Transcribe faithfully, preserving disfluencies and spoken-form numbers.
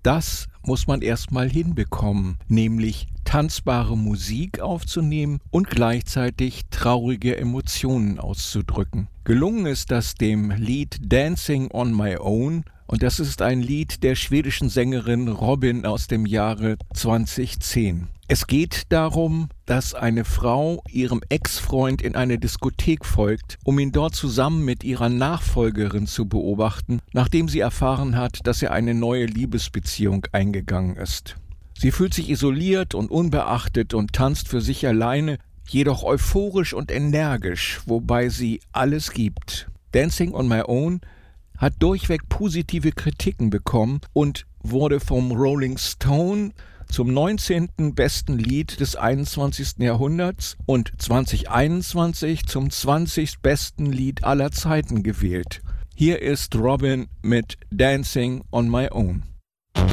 Das muss man erstmal hinbekommen, nämlich tanzbare Musik aufzunehmen und gleichzeitig traurige Emotionen auszudrücken. Gelungen ist das dem Lied Dancing on My Own, und das ist ein Lied der schwedischen Sängerin Robyn aus dem Jahre zweitausendzehn. Es geht darum, dass eine Frau ihrem Ex-Freund in eine Diskothek folgt, um ihn dort zusammen mit ihrer Nachfolgerin zu beobachten, nachdem sie erfahren hat, dass er eine neue Liebesbeziehung eingegangen ist. Sie fühlt sich isoliert und unbeachtet und tanzt für sich alleine, jedoch euphorisch und energisch, wobei sie alles gibt. Dancing on My Own hat durchweg positive Kritiken bekommen und wurde vom Rolling Stone zum neunzehnten besten Lied des einundzwanzigsten Jahrhunderts und zweitausendeinundzwanzig zum zwanzigsten besten Lied aller Zeiten gewählt. Hier ist Robyn mit Dancing on My Own.